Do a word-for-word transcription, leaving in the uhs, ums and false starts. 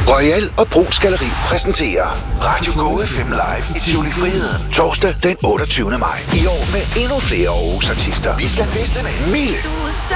Royal og Brugs Galleri præsenterer Radio Go F M Live i Tivoli Friheden. Torsdag den otteogtyvende maj. I år med endnu flere Aarhus artister. Vi skal feste med Mille,